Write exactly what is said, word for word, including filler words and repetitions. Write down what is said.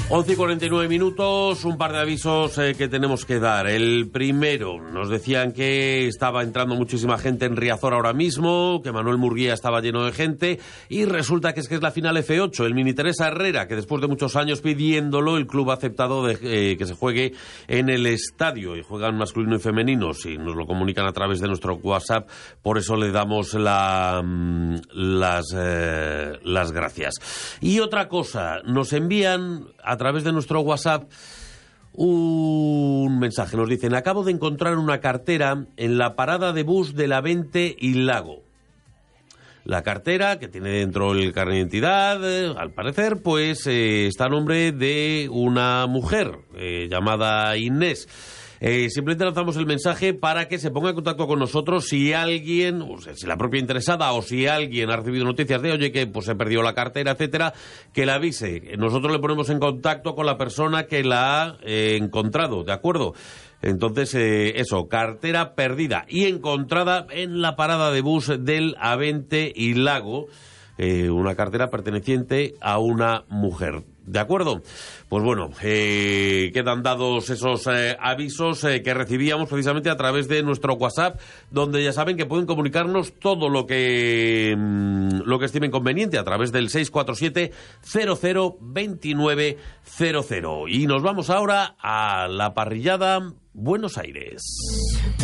once y cuarenta y nueve minutos, un par de avisos eh, que tenemos que dar. El primero, nos decían que estaba entrando muchísima gente en Riazor ahora mismo, que Manuel Murguía estaba lleno de gente, y resulta que es que es la final efe ocho. El Mini Teresa Herrera, que después de muchos años pidiéndolo, el club ha aceptado de, eh, que se juegue en el estadio, y juegan masculino y femenino, si nos lo comunican a través de nuestro WhatsApp, por eso le damos la, las, eh, las gracias. Y otra cosa, nos envían a través de nuestro WhatsApp un mensaje. Nos dicen: acabo de encontrar una cartera en la parada de bus de la Vente y Lago. La cartera, que tiene dentro el carnet de identidad, eh, al parecer, pues eh, está a nombre de una mujer eh, llamada Inés. Eh, simplemente lanzamos el mensaje para que se ponga en contacto con nosotros si alguien, o sea, si la propia interesada o si alguien ha recibido noticias de, oye, que pues se perdió la cartera, etcétera, que la avise. Nosotros le ponemos en contacto con la persona que la ha eh, encontrado, ¿de acuerdo? Entonces, eh, eso, cartera perdida y encontrada en la parada de bus del Avente y Lago, eh, una cartera perteneciente a una mujer. ¿De acuerdo? Pues bueno, eh, quedan dados esos eh, avisos eh, que recibíamos precisamente a través de nuestro WhatsApp, donde ya saben que pueden comunicarnos todo lo que mmm, lo que estimen conveniente a través del seis cuatro siete cero cero dos nueve cero cero. Y nos vamos ahora a la parrillada Buenos Aires.